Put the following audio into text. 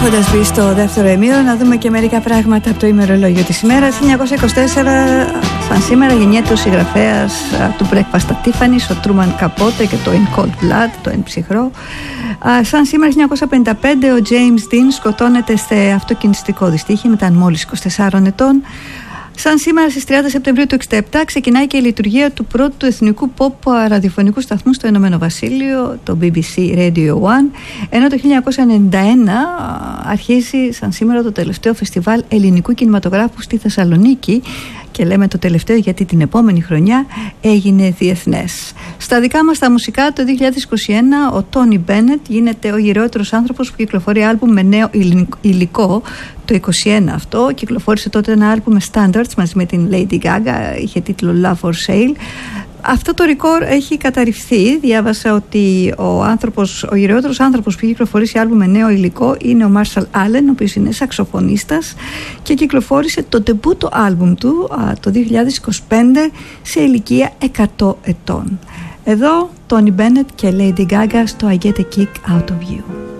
Έχοντας μπει στο δεύτερο ημίωρο, να δούμε και μερικά πράγματα από το ημερολόγιο της ημέρας. 1924, σαν σήμερα, γεννιέται ο συγγραφέας του Breakfast at Tiffany's, ο Τρούμαν Καπότε, και το In Cold Blood, το Εν ψυχρό. Σαν σήμερα, 1955, ο James Dean σκοτώνεται σε αυτοκινηστικό δυστύχημα, ήταν μόλις 24 ετών. Σαν σήμερα, στις 30 Σεπτεμβρίου του 1967, ξεκινάει και η λειτουργία του πρώτου εθνικού pop ραδιοφωνικού σταθμού στο Ηνωμένο Βασίλειο, το BBC Radio 1, ενώ το 1991 αρχίζει σαν σήμερα το τελευταίο φεστιβάλ ελληνικού κινηματογράφου στη Θεσσαλονίκη, και λέμε το τελευταίο γιατί την επόμενη χρονιά έγινε διεθνές. Στα δικά μας τα μουσικά, το 2021 ο Τόνι Μπένετ γίνεται ο γυραιότερος άνθρωπος που κυκλοφορεί άλμπουμ με νέο υλικό. Το 2021 αυτό κυκλοφόρησε τότε ένα άλμπουμ με standards μαζί με την Lady Gaga, είχε τίτλο Love for Sale. Αυτό το ρεκόρ έχει καταρριφθεί. Διάβασα ότι ο γυραιότερος άνθρωπος που έχει κυκλοφορήσει άλμπουμ με νέο υλικό είναι ο Marshall Allen, ο οποίος είναι σαξοφωνίστας και κυκλοφόρησε το ντεμπούτο άλμπουμ του το 2025 σε ηλικία 100 ετών. Εδώ Tony Bennett και Lady Gaga στο I Get a Kick Out of You.